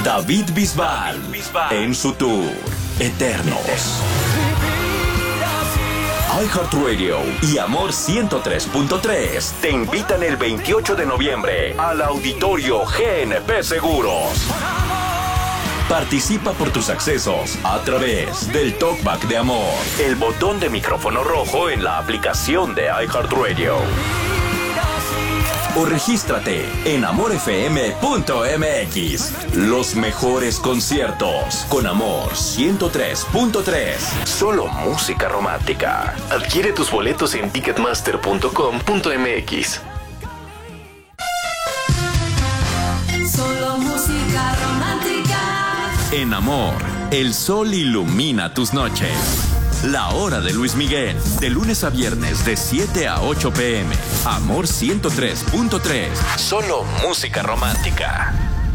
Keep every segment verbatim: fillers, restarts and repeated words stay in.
David Bisbal, David Bisbal en su tour Eternos. iHeartRadio y Amor ciento tres punto tres te invitan el veintiocho de noviembre al Auditorio G N P Seguros. Participa por tus accesos a través del Talkback de Amor, el botón de micrófono rojo en la aplicación de iHeartRadio. O regístrate en amor f m punto m x. Los mejores conciertos con Amor ciento tres punto tres. Solo música romántica. Adquiere tus boletos en ticketmaster punto com punto m x. Solo música romántica. En Amor, el sol ilumina tus noches. La hora de Luis Miguel, de lunes a viernes de siete a ocho p m Amor ciento tres punto tres. Solo música romántica.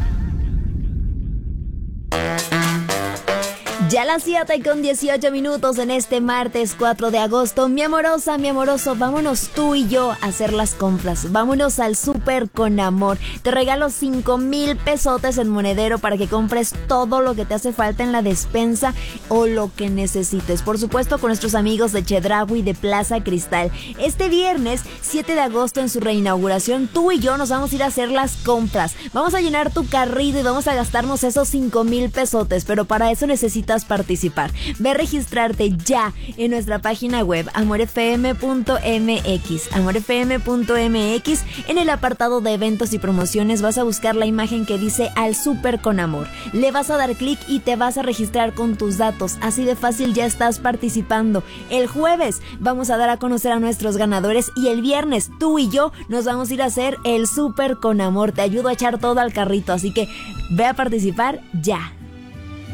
Ya las siete con dieciocho minutos en este martes cuatro de agosto. Mi amorosa, mi amoroso, vámonos tú y yo a hacer las compras. Vámonos al súper con Amor. Te regalo cinco mil pesotes en monedero para que compres todo lo que te hace falta en la despensa o lo que necesites. Por supuesto, con nuestros amigos de Chedraui de Plaza Cristal. Este viernes, siete de agosto, en su reinauguración, tú y yo nos vamos a ir a hacer las compras. Vamos a llenar tu carrito y vamos a gastarnos esos cinco mil pesotes. Pero para eso necesitas participar. Ve a registrarte ya en nuestra página web amor f m punto m x. amor f m punto m x. En el apartado de eventos y promociones vas a buscar la imagen que dice Al Súper con Amor. Le vas a dar clic y te vas a registrar con tus datos. Así de fácil, ya estás participando. El jueves vamos a dar a conocer a nuestros ganadores y el viernes tú y yo nos vamos a ir a hacer el Súper con Amor. Te ayudo a echar todo al carrito, así que ve a participar ya.